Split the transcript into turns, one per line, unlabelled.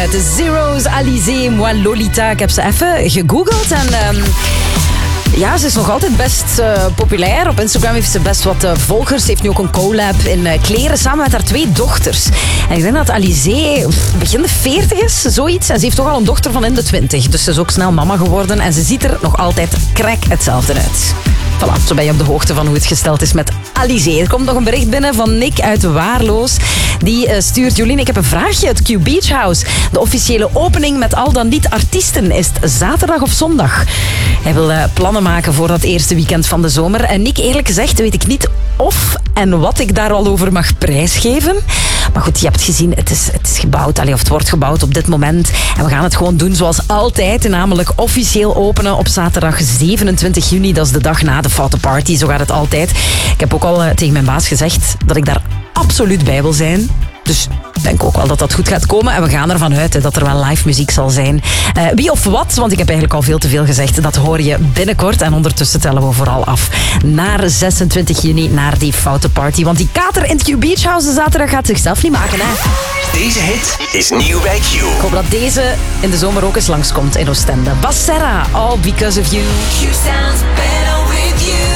uit de Zero's, Alizé, Moi Lolita. Ik heb ze even gegoogeld en... ja, ze is nog altijd best populair. Op Instagram heeft ze best wat volgers. Ze heeft nu ook een collab in kleren samen met haar 2 dochters. En ik denk dat Alizé begin de 40 is, zoiets. En ze heeft toch al een dochter van in de 20. Dus ze is ook snel mama geworden. En ze ziet er nog altijd crack hetzelfde uit. Voilà, zo ben je op de hoogte van hoe het gesteld is met Alizé. Er komt nog een bericht binnen van Nick uit Waarloos. Die stuurt: Jolien, ik heb een vraagje. Het Q Beach House. De officiële opening met al dan niet artiesten. Is het zaterdag of zondag? Hij wil plannen maken voor dat eerste weekend van de zomer. En Nick, eerlijk gezegd weet ik niet of en wat ik daar al over mag prijsgeven. Maar goed, je hebt gezien, het is gebouwd. Of het wordt gebouwd op dit moment. En we gaan het gewoon doen zoals altijd. Namelijk officieel openen op zaterdag 27 juni. Dat is de dag na de Foute Party. Zo gaat het altijd. Ik heb ook al tegen mijn baas gezegd dat ik daar absoluut bij wil zijn. Dus ik denk ook wel dat dat goed gaat komen. En we gaan ervan uit dat er wel live muziek zal zijn. Wie of wat, want ik heb eigenlijk al veel te veel gezegd. Dat hoor je binnenkort. En ondertussen tellen we vooral af naar 26 juni, naar die Foute Party. Want die kater in het Q Beach House de zaterdag gaat zichzelf niet maken, hè?
Deze hit is nieuw bij Q.
Ik hoop dat deze in de zomer ook eens langskomt in Oostende. Basserra, All Because of You.
Q sounds better with you.